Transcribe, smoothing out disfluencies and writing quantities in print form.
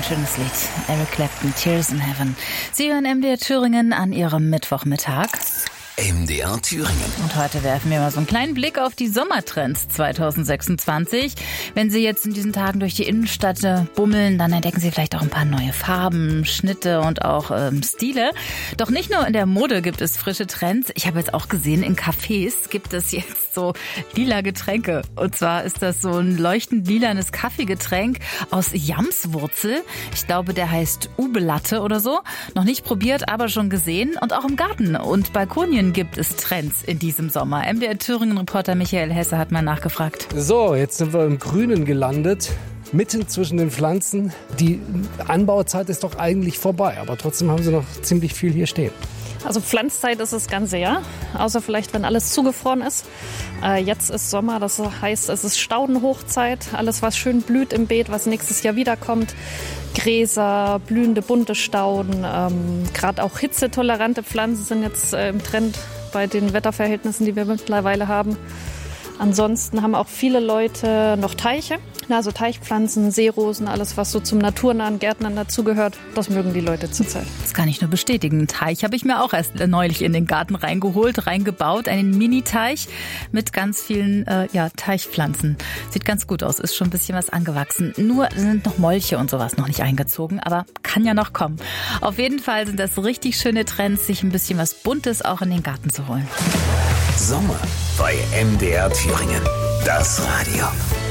schönes Lied. Eric Clapton, Tears in Heaven. Sie hören MDR Thüringen an Ihrem Mittwochmittag. MDR Thüringen. Und heute werfen wir mal so einen kleinen Blick auf die Sommertrends 2026. Wenn Sie jetzt in diesen Tagen durch die Innenstadt bummeln, dann entdecken Sie vielleicht auch ein paar neue Farben, Schnitte und auch Stile. Doch nicht nur in der Mode gibt es frische Trends. Ich habe jetzt auch gesehen, in Cafés gibt es jetzt so lila Getränke. Und zwar ist das so ein leuchtend lilanes Kaffeegetränk aus Jamswurzel. Ich glaube, der heißt Ube-Latte oder so. Noch nicht probiert, aber schon gesehen. Und auch im Garten und Balkonien gibt es Trends in diesem Sommer. MDR Thüringen-Reporter Michael Hesse hat mal nachgefragt. So, jetzt sind wir im Grünen gelandet, mitten zwischen den Pflanzen. Die Anbauzeit ist doch eigentlich vorbei, aber trotzdem haben sie noch ziemlich viel hier stehen. Also Pflanzzeit ist das ganze Jahr, außer vielleicht, wenn alles zugefroren ist. Jetzt ist Sommer, das heißt, es ist Staudenhochzeit. Alles, was schön blüht im Beet, was nächstes Jahr wiederkommt. Gräser, blühende bunte Stauden, gerade auch hitzetolerante Pflanzen sind jetzt im Trend bei den Wetterverhältnissen, die wir mittlerweile haben. Ansonsten haben auch viele Leute noch Teiche, also Teichpflanzen, Seerosen, alles was so zum naturnahen Gärtnern dazugehört, das mögen die Leute zurzeit. Das kann ich nur bestätigen. Einen Teich habe ich mir auch erst neulich in den Garten reingebaut, einen Mini-Teich mit ganz vielen Teichpflanzen. Sieht ganz gut aus, ist schon ein bisschen was angewachsen. Nur sind noch Molche und sowas noch nicht eingezogen, aber kann ja noch kommen. Auf jeden Fall sind das richtig schöne Trends, sich ein bisschen was Buntes auch in den Garten zu holen. Sommer bei MDR Thüringen. Das Radio.